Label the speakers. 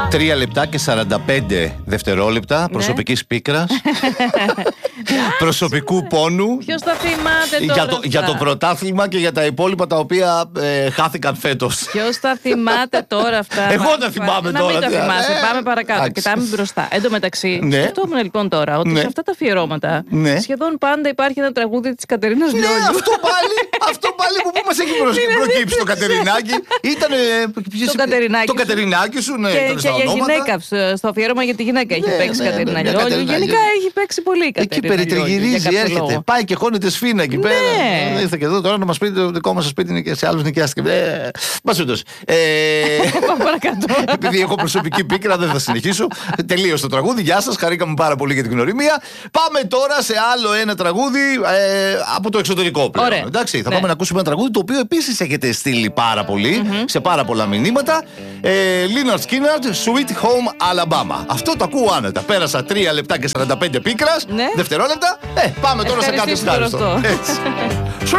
Speaker 1: 3 λεπτά και 45 δευτερόλεπτα προσωπικής πίκρας, προσωπικού πόνου.
Speaker 2: Ποιος θα θυμάται τώρα
Speaker 1: για το πρωτάθλημα και για τα υπόλοιπα τα οποία χάθηκαν φέτος.
Speaker 2: Ποιος θα θυμάται τώρα αυτά?
Speaker 1: Εγώ τα θυμάμαι τώρα.
Speaker 2: Να μην τα θυμάσαι. Πάμε παρακάτω. Κοιτάμε μπροστά. Εν τω μεταξύ, σκεφτόμουν λοιπόν τώρα ότι σε αυτά τα αφιερώματα σχεδόν πάντα υπάρχει ένα τραγούδι της Κατερίνας Λιόλιου.
Speaker 1: Ναι, αυτό πάλι που μας έχει προκύψει το Κατερινάκι. Ήταν. Το Κατερινάκι σου, ναι.
Speaker 2: Και για γυναίκα, στο αφιέρωμα για τη γυναίκα έχει παίξει η Κατερίνα Λιόλιου. Γενικά έχει παίξει πολύ η Κατερίνα Λιόλιου.
Speaker 1: Εκεί περιτριγυρίζει, έρχεται. Πάει και χώνεται σφίνα εκεί πέρα. Ήρθε και εδώ τώρα να μας πει το δικό μας σπίτι είναι και σε άλλους νοικιάστηκε. Μας ούτως.
Speaker 2: Πάμε παρακάτω.
Speaker 1: Επειδή έχω προσωπική πίκρα, δεν θα συνεχίσω. Τελείωσε το τραγούδι. Γεια σας, χαρήκαμε πάρα πολύ για την γνωριμία. Πάμε τώρα σε άλλο ένα τραγούδι από το εξωτερικό πλέον. Εντάξει, θα πάμε να ακούσουμε ένα τραγούδι το οποίο επίσης έχετε στείλει πάρα πολύ σε πάρα πολλά μηνύματα. Lynyrd Skynyrd, Sweet Home Alabama. Αυτό το ακούω άνετα. Πέρασα 3 λεπτά και 45 πίκρας. Δευτερόλεπτα. Πάμε τώρα σε κάτι ευχάριστο.